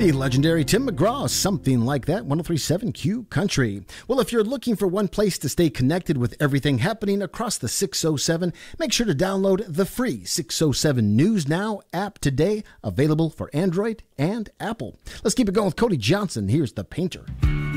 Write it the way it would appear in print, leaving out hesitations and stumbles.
The legendary Tim McGraw, something like that, 1037 Q Country. Well, if you're looking for one place to stay connected with everything happening across the 607, make sure to download the free 607 News Now app today, available for Android and Apple. Let's keep it going with Cody Johnson. Here's The Painter.